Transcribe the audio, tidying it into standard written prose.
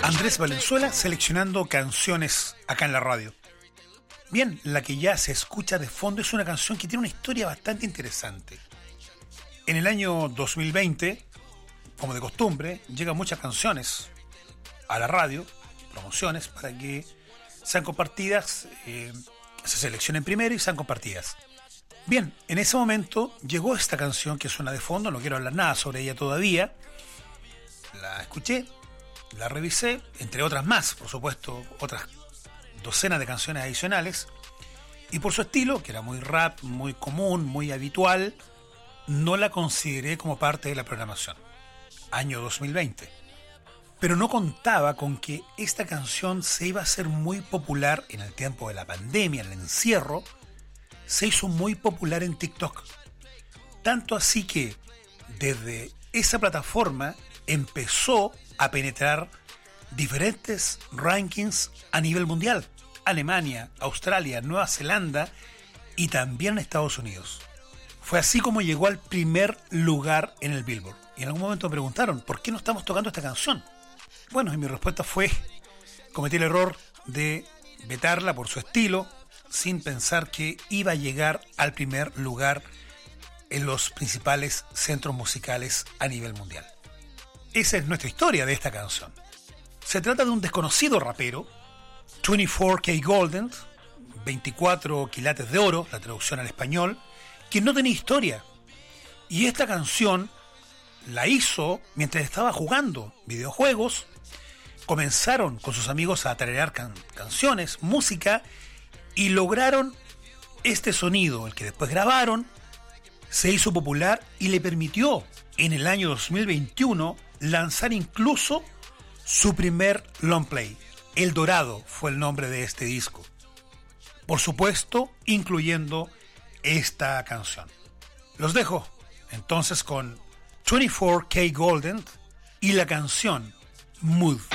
Andrés Valenzuela seleccionando canciones acá en la radio. Bien, la que ya se escucha de fondo es una canción que tiene una historia bastante interesante. En el año 2020, como de costumbre, llegan muchas canciones a la radio, promociones, para que sean compartidas, se seleccionen primero y sean compartidas. Bien, en ese momento llegó esta canción que suena de fondo, no quiero hablar nada sobre ella todavía. La escuché, la revisé, entre otras más, por supuesto, otras docenas de canciones adicionales, y por su estilo, que era muy rap, muy común, muy habitual, no la consideré como parte de la programación. Año 2020. Pero no contaba con que esta canción se iba a hacer muy popular en el tiempo de la pandemia, en el encierro. Se hizo muy popular en TikTok. Tanto así que desde esa plataforma empezó a penetrar diferentes rankings a nivel mundial. Alemania, Australia, Nueva Zelanda y también Estados Unidos. Fue así como llegó al primer lugar en el Billboard. Y en algún momento me preguntaron, ¿por qué no estamos tocando esta canción? Bueno, y mi respuesta fue, cometí el error de vetarla por su estilo, sin pensar que iba a llegar al primer lugar en los principales centros musicales a nivel mundial. Esa es nuestra historia de esta canción. Se trata de un desconocido rapero, 24K Golden, 24 quilates de oro, la traducción al español, que no tenía historia. Y esta canción la hizo mientras estaba jugando videojuegos. Comenzaron con sus amigos a tararear canciones, música, y lograron este sonido, el que después grabaron, se hizo popular y le permitió en el año 2021 lanzar incluso su primer long play. El Dorado fue el nombre de este disco. Por supuesto, incluyendo esta canción. Los dejo entonces con 24K Golden y la canción Mood.